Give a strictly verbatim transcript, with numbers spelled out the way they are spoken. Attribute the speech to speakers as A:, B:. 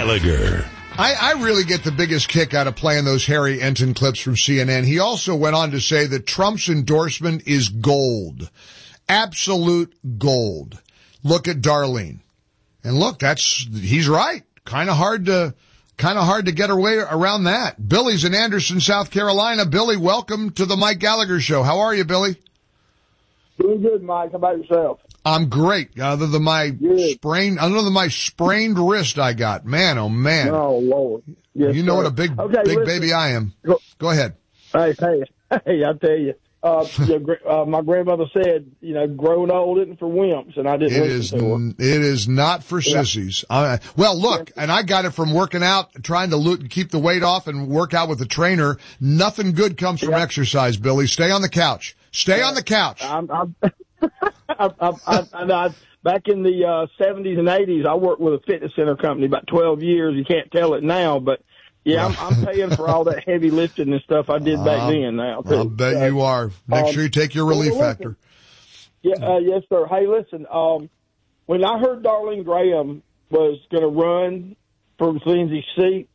A: Gallagher.
B: I, I really get the biggest kick out of playing those Harry Enton clips from C N N. He also went on to say that Trump's endorsement is gold. Absolute gold. Look at Darlene. And look, that's, he's right. Kind of hard to, kind of hard to get away around that. Billy's in Anderson, South Carolina. Billy, welcome to the Mike Gallagher Show. How are you, Billy?
C: Doing good, Mike. How about yourself?
B: I'm great. Other than my
C: good.
B: sprained, other than my sprained wrist I got. Man, oh man.
C: Oh, Lord. Yes,
B: you know
C: sir.
B: what a big,
C: okay,
B: big
C: listen.
B: baby I am. Go ahead.
C: Hey, hey, hey, I tell you. Uh, your, uh, my grandmother said, you know, growing old isn't for wimps, and I didn't
B: It
C: listen
B: is,
C: to her.
B: n- it is not for
C: Yeah.
B: sissies. Uh, well, look, and I got it from working out, trying to lo- keep the weight off and work out with a trainer. Nothing good comes from
C: Yeah.
B: exercise, Billy. Stay on the couch. Stay
C: Yeah.
B: on the couch.
C: I'm, I'm, I, I, I, I, I, back in the uh, seventies and eighties, I worked with a fitness center company about twelve years. You can't tell it now, but yeah, I'm, I'm paying for all that heavy lifting and stuff I did back
B: Uh,
C: then now, too.
B: I'll bet
C: So,
B: you are. Make
C: um,
B: sure you take your relief
C: well, listen.
B: factor.
C: Yeah, uh, yes, sir. Hey, listen, um, when I heard Darlene Graham was going to run for Lindsay's seat,